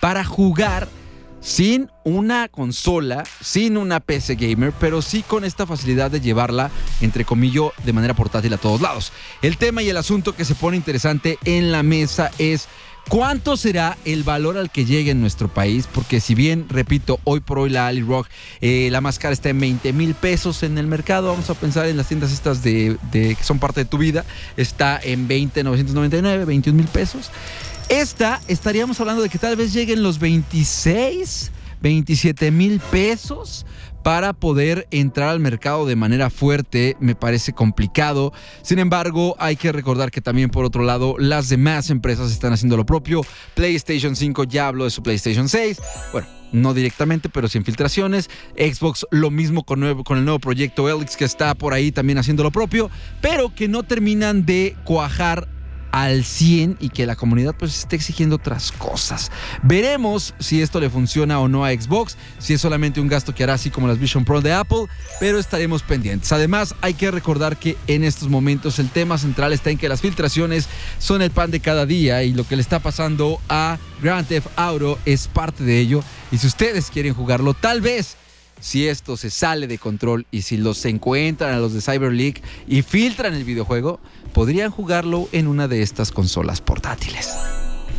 para jugar sin una consola, sin una PC gamer, pero sí con esta facilidad de llevarla, entre comillas, de manera portátil a todos lados. El tema y el asunto que se pone interesante en la mesa es ¿cuánto será el valor al que llegue en nuestro país? Porque si bien, repito, hoy por hoy la Ali-ROG, la más cara está en 20,000 pesos en el mercado. Vamos a pensar en las tiendas estas de que son parte de tu vida. Está en 20,999, 21,000 pesos. Estaríamos hablando de que tal vez lleguen los 26, 27,000 pesos para poder entrar al mercado de manera fuerte. Me parece complicado. Sin embargo, hay que recordar que también, por otro lado, las demás empresas están haciendo lo propio. PlayStation 5 ya habló de su PlayStation 6. Bueno, no directamente, pero sin filtraciones. Xbox lo mismo con el nuevo proyecto Helix, que está por ahí también haciendo lo propio, pero que no terminan de cuajar al 100 y que la comunidad pues esté exigiendo otras cosas. Veremos si esto le funciona o no a Xbox, si es solamente un gasto que hará así como las Vision Pro de Apple, pero estaremos pendientes. Además, hay que recordar que en estos momentos el tema central está en que las filtraciones son el pan de cada día y lo que le está pasando a Grand Theft Auto es parte de ello. Y si ustedes quieren jugarlo, tal vez si esto se sale de control y si los encuentran a los de CyberLeak y filtran el videojuego, podrían jugarlo en una de estas consolas portátiles.